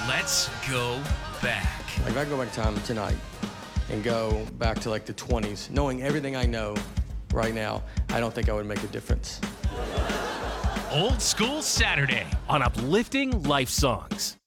Let's go back. Like, if I go back time tonight and go back to like the 20s, knowing everything I know right now, I don't think I would make a difference. Old School Saturday on Uplifting Life Songs.